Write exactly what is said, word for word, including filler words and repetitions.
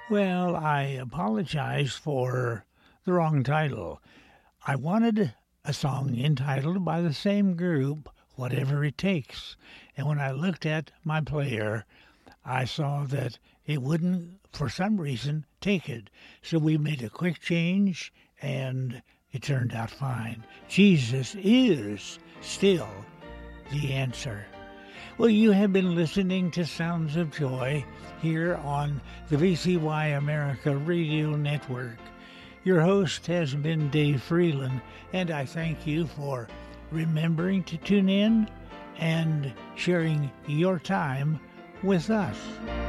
Well, I apologize for the wrong title. I wanted a song entitled by the same group, Whatever It Takes. And when I looked at my player, I saw that it wouldn't, for some reason, take it. So we made a quick change, and it turned out fine. Jesus is still the answer. Well, you have been listening to Sounds of Joy here on the V C Y America Radio Network. Your host has been Dave Freeland, and I thank you for remembering to tune in and sharing your time with us.